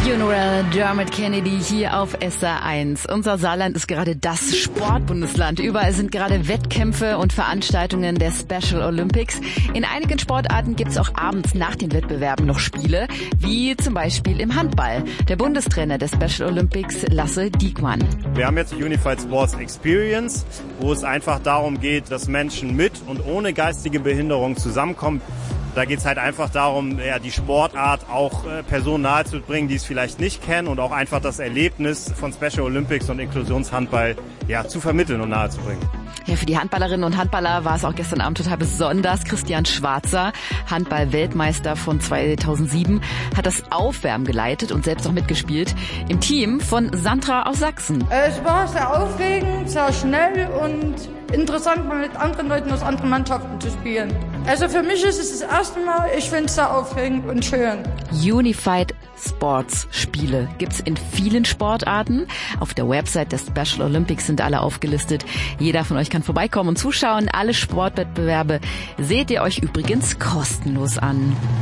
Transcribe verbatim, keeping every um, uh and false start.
Funeral, Dermot Kennedy hier auf S R eins. Unser Saarland ist gerade das Sportbundesland. Überall sind gerade Wettkämpfe und Veranstaltungen der Special Olympics. In einigen Sportarten gibt es auch abends nach den Wettbewerben noch Spiele, wie zum Beispiel im Handball. Der Bundestrainer der Special Olympics, Lasse Diekmann. Wir haben jetzt die Unified Sports Experience, wo es einfach darum geht, dass Menschen mit und ohne geistige Behinderung zusammenkommen. Da geht es halt einfach darum, ja, die Sportart auch äh, Personen nahezubringen, die es vielleicht nicht kennen und auch einfach das Erlebnis von Special Olympics und Inklusionshandball ja, zu vermitteln und nahezubringen. Ja, für die Handballerinnen und Handballer war es auch gestern Abend total besonders. Christian Schwarzer, Handball-Weltmeister von zweitausendsieben, hat das Aufwärmen geleitet und selbst auch mitgespielt im Team von Sandra aus Sachsen. Es war sehr aufregend, sehr schnell und interessant, mal mit anderen Leuten aus anderen Mannschaften zu spielen. Also für mich ist es das erste Mal, ich finde es sehr aufregend und schön. Unified Sports Spiele gibt's in vielen Sportarten. Auf der Website der Special Olympics sind alle aufgelistet. Jeder von euch kann vorbeikommen und zuschauen. Alle Sportwettbewerbe seht ihr euch übrigens kostenlos an.